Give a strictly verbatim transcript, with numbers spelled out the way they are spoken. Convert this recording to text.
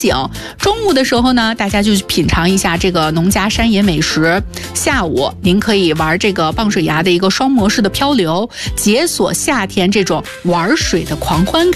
景。中午的时候呢，大家就去品尝一下这个农家山野美食。下午您可以玩这个傍水崖的一个双模式的漂流，解锁夏天这种玩水的狂欢感。